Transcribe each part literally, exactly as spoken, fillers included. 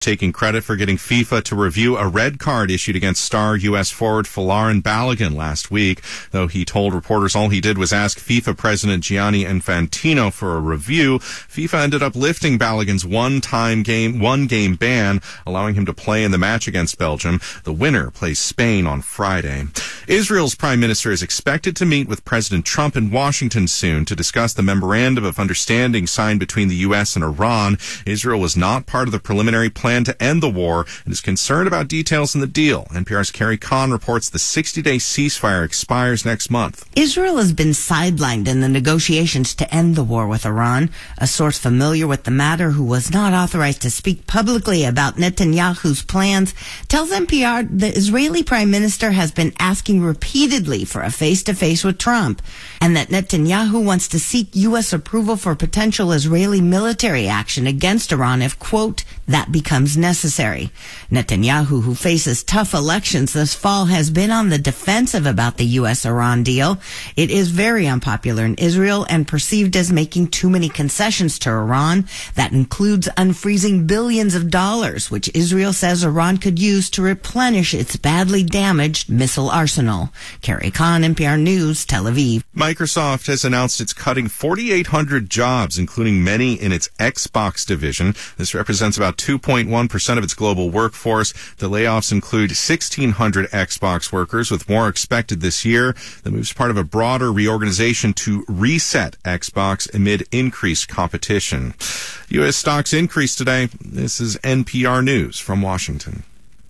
taking credit for getting FIFA to review a red card issued against star U S forward Folarin Balogun last week, though he told reporters all he did was ask FIFA President Gianni Infantino for a review. FIFA ended up lifting Balogun's one-time game, one-game ban, allowing him to play in the match against Belgium. The winner plays Spain on Friday. Israel's prime minister is expected to meet with President Trump in Washington soon to discuss the memorandum of understanding signed between the U S and Iran. Israel was not part of the preliminary plan to end the war and is concerned about details in the deal. N P R's Carrie Kahn reports the sixty-day ceasefire expires next month. Israel has been sidelined in the negotiations to end the war with Iran. A source familiar with the matter who was not authorized to speak publicly about Netanyahu's plans tells N P R the Israeli prime minister has been asking repeatedly for a face-to-face with Trump and that Netanyahu wants to seek U S approval for potential Israeli military action against Iran if, quote, that becomes necessary. Netanyahu, who faces tough elections this fall, has been on the defensive about the U S-Iran deal. It is very unpopular in Israel and perceived as making too many concessions to Iran. That includes unfreezing billions of dollars, which Israel says Iran could use to replenish its badly damaged missile arsenal. Carrie Kahn, N P R News, Tel Aviv. Microsoft has announced it's cutting forty-eight hundred jobs, including many in its Xbox division. This represents about two point one percent of its global workforce. The layoffs include sixteen hundred Xbox workers, with more expected this year. The move is part of a broader reorganization to reset Xbox amid increased competition. U S stocks increased today. This is N P R News from Washington.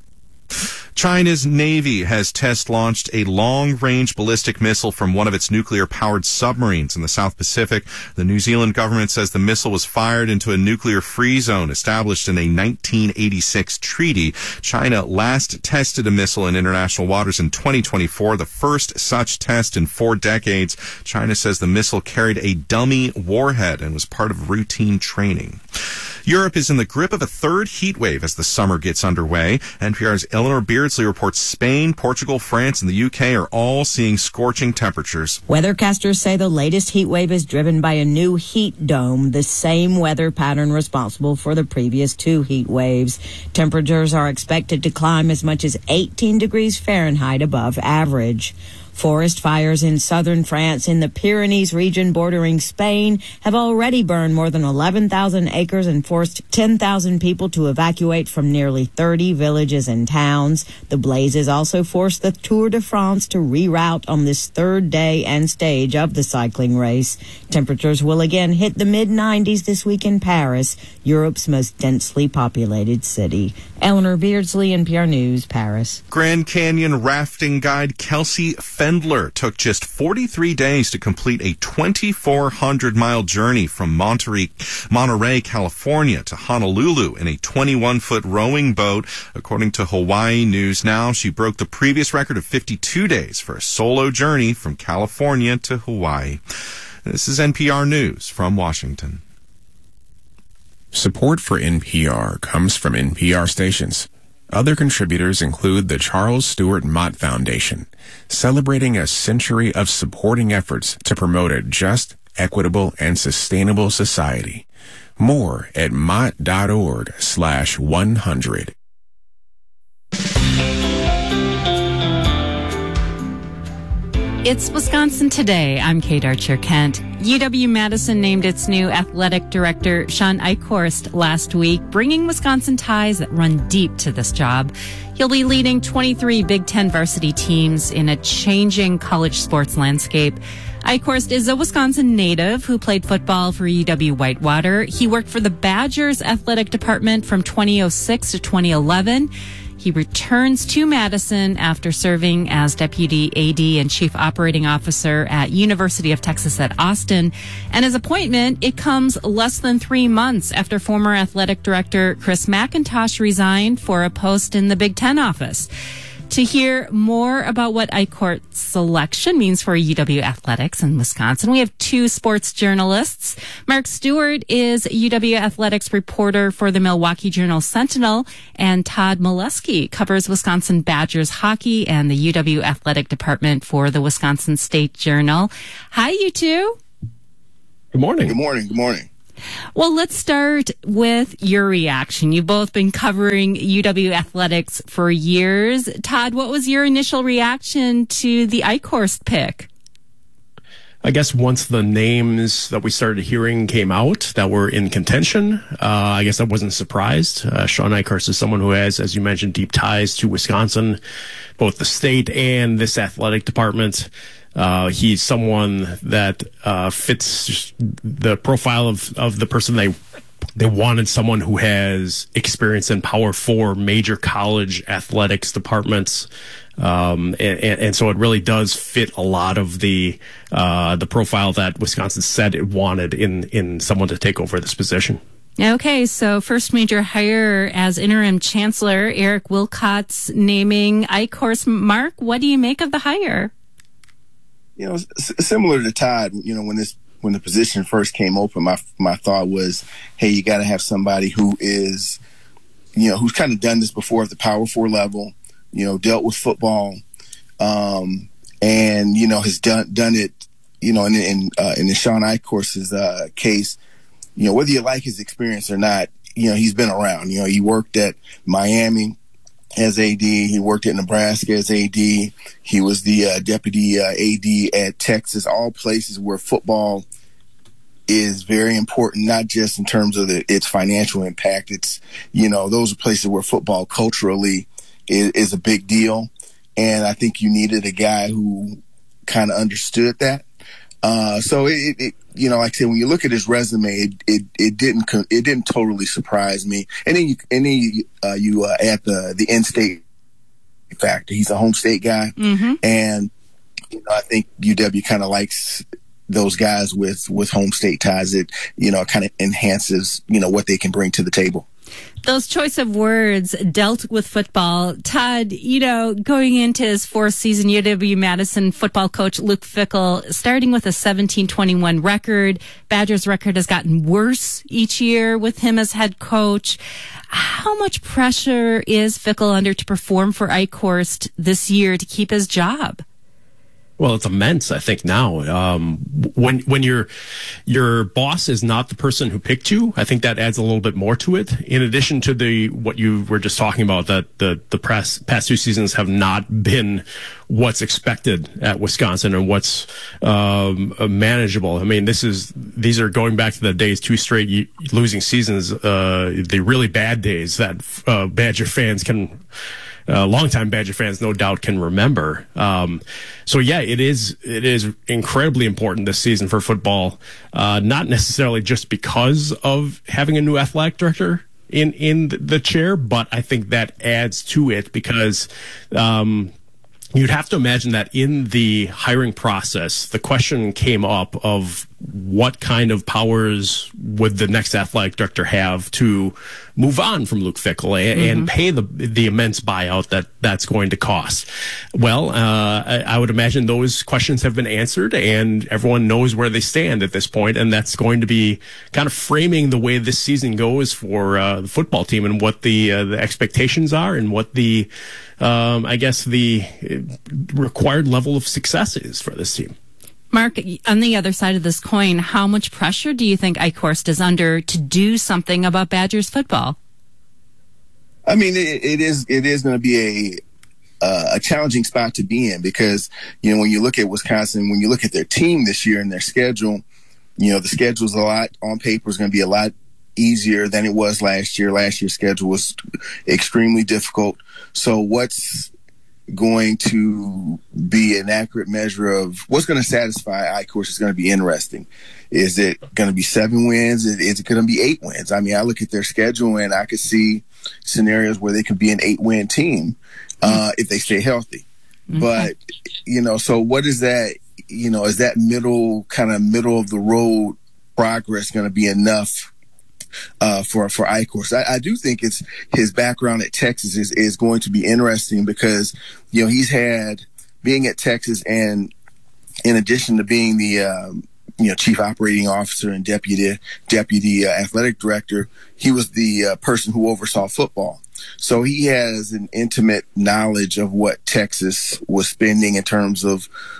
China's Navy has test-launched a long-range ballistic missile from one of its nuclear-powered submarines in the South Pacific. The New Zealand government says the missile was fired into a nuclear-free zone established in a nineteen eighty-six treaty. China last tested a missile in international waters in twenty twenty-four, the first such test in four decades. China says the missile carried a dummy warhead and was part of routine training. Europe is in the grip of a third heat wave as the summer gets underway. N P R's Eleanor Beardsley reports Spain, Portugal, France, and the U K are all seeing scorching temperatures. Weathercasters say the latest heat wave is driven by a new heat dome, the same weather pattern responsible for the previous two heat waves. Temperatures are expected to climb as much as eighteen degrees Fahrenheit above average. Forest fires in southern France in the Pyrenees region bordering Spain have already burned more than eleven thousand acres and forced ten thousand people to evacuate from nearly thirty villages and towns. The blazes also forced the Tour de France to reroute on this third day and stage of the cycling race. Temperatures will again hit the mid nineties this week in Paris, Europe's most densely populated city. Eleanor Beardsley, N P R News, Paris. Grand Canyon rafting guide Kelsey Fendler took just forty-three days to complete a twenty-four hundred mile journey from Monterey, Monterey, California to Honolulu in a twenty-one foot rowing boat. According to Hawaii News Now, she broke the previous record of fifty-two days for a solo journey from California to Hawaii. This is N P R News from Washington. Support for N P R comes from N P R stations. Other contributors include the Charles Stewart Mott Foundation, celebrating a century of supporting efforts to promote a just, equitable, and sustainable society. More at mott.org slash 100. It's Wisconsin Today. I'm Kate Archer-Kent. U W-Madison named its new athletic director, Sean Eichhorst, last week, bringing Wisconsin ties that run deep to this job. He'll be leading twenty-three Big Ten varsity teams in a changing college sports landscape. Eichhorst is a Wisconsin native who played football for U W-Whitewater. He worked for the Badgers athletic department from twenty oh six to twenty eleven. He returns to Madison after serving as Deputy A D and Chief Operating Officer at University of Texas at Austin. And his appointment, it comes less than three months after former athletic director Chris McIntosh resigned for a post in the Big Ten office. To hear more about what Eichhorst's selection means for U W athletics in Wisconsin, we have two sports journalists. Mark Stewart is U W athletics reporter for the Milwaukee Journal-Sentinel, and Todd Molesky covers Wisconsin Badgers hockey and the U W athletic department for the Wisconsin State Journal. Hi, you two. Good morning. Good morning. Good morning. Well, let's start with your reaction. You've both been covering U W athletics for years. Todd, what was your initial reaction to the Eichhorst pick? I guess once the names that we started hearing came out that were in contention, uh, I guess I wasn't surprised. Uh, Sean Eichhorst is someone who has, as you mentioned, deep ties to Wisconsin, both the state and this athletic department. Uh, he's someone that uh, fits the profile of, of the person they they wanted, someone who has experience in Power Four major college athletics departments. Um, and, and so it really does fit a lot of the uh, the profile that Wisconsin said it wanted in, in someone to take over this position. Okay, so first major hire as interim chancellor, Eric Wilcox naming Eichhorst. Mark, what do you make of the hire? You know, s- similar to Todd, you know, when this when the position first came open, my my thought was, hey, you got to have somebody who is, you know, who's kind of done this before at the Power Four level. You know, dealt with football, um, and you know has done done it. You know, in in uh, in the Sean Eichhorst's uh, case, you know, whether you like his experience or not, you know, he's been around. You know, he worked at Miami as A D. He worked at Nebraska as A D. He was the uh, deputy uh, A D at Texas. All places where football is very important, not just in terms of the, its financial impact. It's, you know, those are places where football culturally is, is a big deal. And I think you needed a guy who kind of understood that. Uh, so it, it, you know, like I said, when you look at his resume, it, it, it didn't, it didn't totally surprise me. And then you, and then you, uh, you, uh, add the, the in-state factor. He's a home state guy. Mm-hmm. And, you know, I think U W kind of likes those guys with, with home state ties. It, you know, kind of enhances, you know, what they can bring to the table. Those choice of words, dealt with football. Todd, you know, going into his fourth season, U W-Madison football coach Luke Fickell, starting with a seventeen twenty-one record. Badgers' record has gotten worse each year with him as head coach. How much pressure is Fickell under to perform for Eichhorst this year to keep his job? Well, it's immense, I think, now. Um, when when your your boss is not the person who picked you, I think that adds a little bit more to it. In addition to the what you were just talking about, that the the past, past two seasons have not been what's expected at Wisconsin and what's um, manageable. I mean, this is these are going back to the days, two straight losing seasons, uh, the really bad days that uh, Badger fans can. Uh, longtime Badger fans, no doubt, can remember. Um, so yeah, it is it is incredibly important this season for football. Uh, not necessarily just because of having a new athletic director in in the chair, but I think that adds to it because. Um, You'd have to imagine that in the hiring process, the question came up of what kind of powers would the next athletic director have to move on from Luke Fickell and, mm-hmm. and pay the the immense buyout that that's going to cost. Well, uh, I, I would imagine those questions have been answered and everyone knows where they stand at this point, and that's going to be kind of framing the way this season goes for uh, the football team and what the uh, the expectations are and what the Um, I guess the required level of success is for this team. Mark, on the other side of this coin, how much pressure do you think Eichhorst is under to do something about Badgers football? I mean, it, it is it is going to be a uh, a challenging spot to be in because, you know, when you look at Wisconsin, when you look at their team this year and their schedule, you know, the schedule's a lot on paper is going to be a lot easier than it was last year. Last year's schedule was extremely difficult. So what's going to be an accurate measure of what's going to satisfy Eichhorst is going to be interesting. Is it going to be seven wins? Is it going to be eight wins? I mean, I look at their schedule and I could see scenarios where they could be an eight-win team uh, if they stay healthy. Mm-hmm. But, you know, so what is that, you know, is that middle, kind of middle of the road progress going to be enough Uh, for for Eichhorst? I, I do think it's his background at Texas is, is going to be interesting because, you know, he's had being at Texas and in addition to being the, um, you know, chief operating officer and deputy, deputy uh, athletic director, he was the uh, person who oversaw football. So he has an intimate knowledge of what Texas was spending in terms of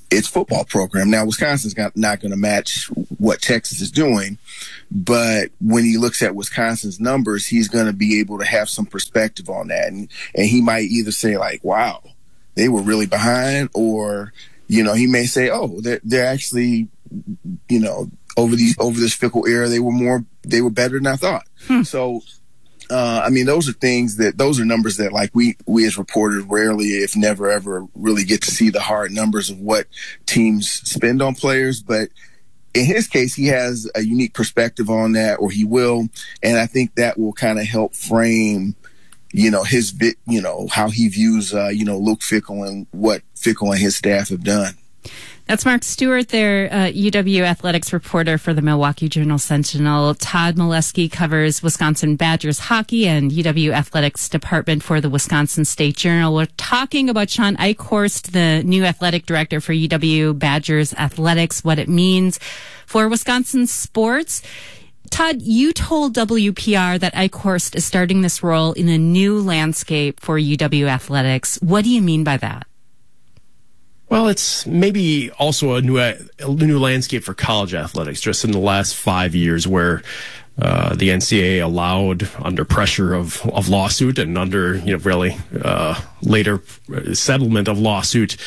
its football program. Now, Wisconsin's got, not going to match what Texas is doing, but when he looks at Wisconsin's numbers, he's going to be able to have some perspective on that. And, and he might either say like, wow, they were really behind, or, you know, he may say, oh, they're, they're actually, you know, over these, over this fickle era, they were more, they were better than I thought. Hmm. So, Uh, I mean, those are things that, those are numbers that like we, we as reporters rarely, if never ever really get to see the hard numbers of what teams spend on players. But in his case, he has a unique perspective on that, or he will. And I think that will kind of help frame, you know, his bit, you know, how he views, uh, you know, Luke Fickell and what Fickell and his staff have done. That's Mark Stewart, their uh, U W athletics reporter for the Milwaukee Journal-Sentinel. Todd Molesky covers Wisconsin Badgers hockey and U W athletics department for the Wisconsin State Journal. We're talking about Sean Eichhorst, the new athletic director for U W Badgers athletics, what it means for Wisconsin sports. Todd, you told W P R that Eichhorst is starting this role in a new landscape for U W athletics. What do you mean by that? Well, it's maybe also a new a new landscape for college athletics just in the last five years where uh, the N C A A allowed, under pressure of, of lawsuit and under, you know, really uh, later settlement of lawsuit,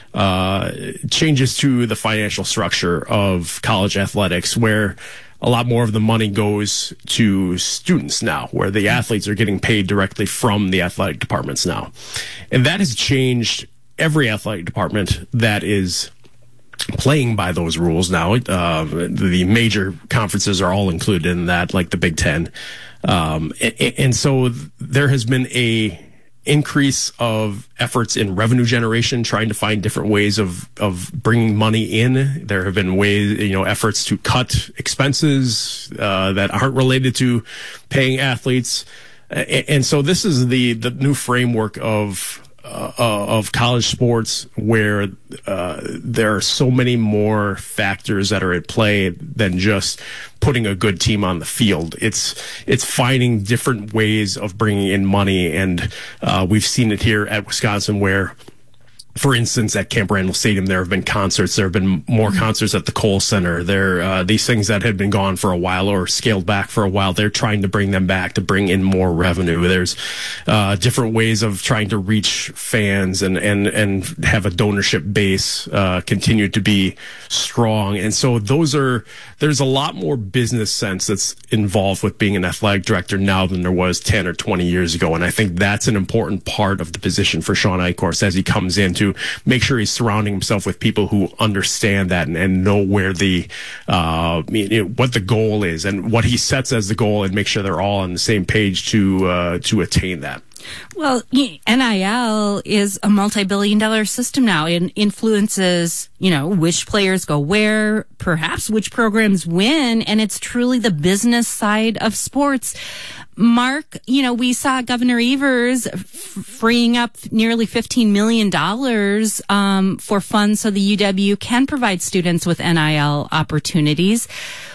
uh, changes to the financial structure of college athletics where a lot more of the money goes to students now, where the athletes are getting paid directly from the athletic departments now. And that has changed every athletic department that is playing by those rules now. Uh, the major conferences are all included in that, like the Big Ten. Um, and, and so there has been a increase of efforts in revenue generation, trying to find different ways of, of bringing money in. There have been ways, you know, efforts to cut expenses uh, that aren't related to paying athletes. And, and so this is the, the new framework of Uh, of college sports where uh, there are so many more factors that are at play than just putting a good team on the field. It's it's finding different ways of bringing in money, and uh, we've seen it here at Wisconsin where, for instance, at Camp Randall Stadium, there have been concerts. There have been more concerts at the Kohl Center. There, uh, these things that had been gone for a while or scaled back for a while, they're trying to bring them back to bring in more revenue. There's uh, different ways of trying to reach fans and and and have a donorship base uh, continue to be strong. And so those are there's a lot more business sense that's involved with being an athletic director now than there was ten or twenty years ago. And I think that's an important part of the position for Sean Eichhorst as he comes in to make sure he's surrounding himself with people who understand that and, and know where the uh, you know, what the goal is and what he sets as the goal, and make sure they're all on the same page to uh, to attain that. Well, N I L is a multi-billion dollar system now. It influences, you know, which players go where, perhaps which programs win, and it's truly the business side of sports. Mark, you know, we saw Governor Evers f- freeing up nearly fifteen million dollars um, for funds so the U W can provide students with N I L opportunities.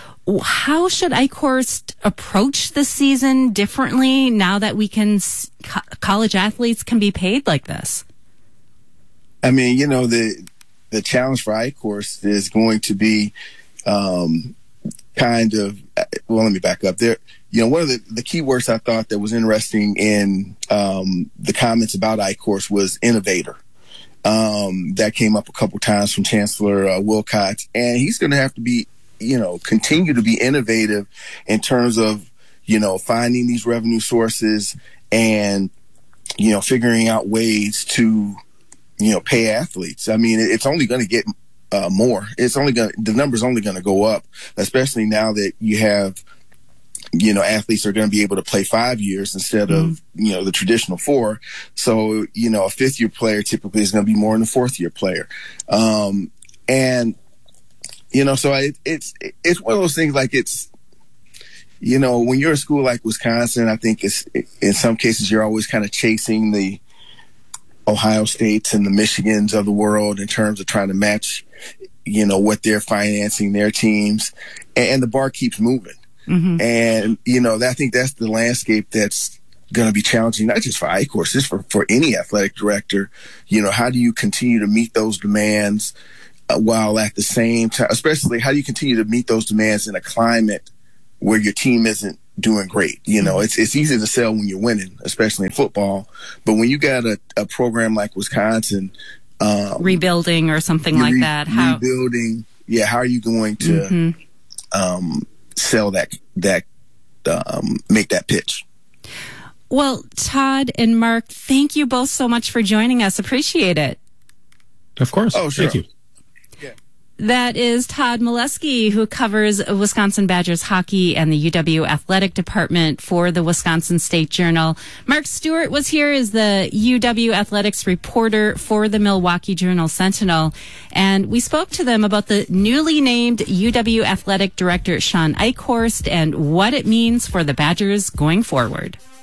How should Eichhorst approach the season differently now that we can, co- college athletes can be paid like this? I mean, you know, the the challenge for Eichhorst is going to be um, kind of, well, let me back up there. You know, one of the, the key words I thought that was interesting in um, the comments about Eichhorst was innovator. Um, that came up a couple times from Chancellor uh, Wilcox, and he's going to have to be, you know, continue to be innovative in terms of, you know, finding these revenue sources and, you know, figuring out ways to, you know, pay athletes. I mean, it's only going to get uh, more. It's only going to, the number's only going to go up, especially now that you have, you know, athletes are going to be able to play five years instead mm-hmm. of, you know, the traditional four. So, you know, a fifth year player typically is going to be more than a fourth year player. Um, and, you know, so I, it's, it's one of those things like it's, you know, when you're a school like Wisconsin, I think it's, in some cases you're always kind of chasing the Ohio States and the Michigans of the world in terms of trying to match, you know, what they're financing their teams, and the bar keeps moving. Mm-hmm. And, you know, I think that's the landscape that's going to be challenging, not just for Eichhorst, just for, for any athletic director. You know, how do you continue to meet those demands uh, while at the same time, especially how do you continue to meet those demands in a climate where your team isn't doing great? You know, it's it's easy to sell when you're winning, especially in football. But when you got a, a program like Wisconsin, um, rebuilding or something like re- that, how rebuilding, yeah, how are you going to mm-hmm. um, sell that that um, make that pitch? Well, Todd and Mark, thank you both so much for joining us. Appreciate it. Of course. Oh, sure. Thank you. That is Todd Molesky, who covers Wisconsin Badgers hockey and the U W athletic department for the Wisconsin State Journal. Mark Stewart was here as the U W athletics reporter for the Milwaukee Journal Sentinel. And we spoke to them about the newly named U W athletic director, Sean Eichhorst, and what it means for the Badgers going forward.